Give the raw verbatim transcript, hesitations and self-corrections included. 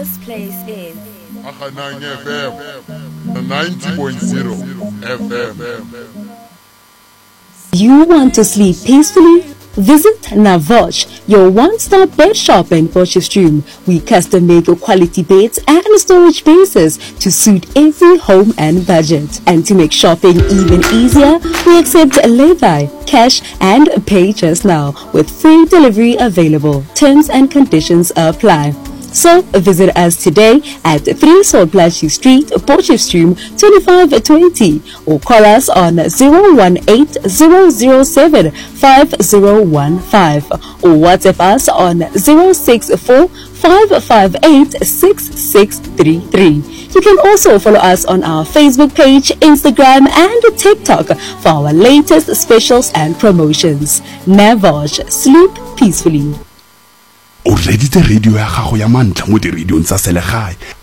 This place is Akhanang F M, ninety point zero F M. You want to sleep peacefully? Visit Navosh, your one-stop bed shop in Potchefstroom. We custom make quality beds and storage bases to suit every home and budget. And to make shopping even easier, we accept Levi, cash and pay just now with free delivery available. Terms and conditions apply. So visit us today at three Solplashi Street, Potchefstroom, twenty-five twenty, or call us on zero one eight zero zero seven five zero one five or WhatsApp us on zero six four five five eight six six three three. You can also follow us on our Facebook page, Instagram, and TikTok for our latest specials and promotions. Navosh, sleep peacefully. O reditse radio ya gago ya mantla mo di radio tsa selegae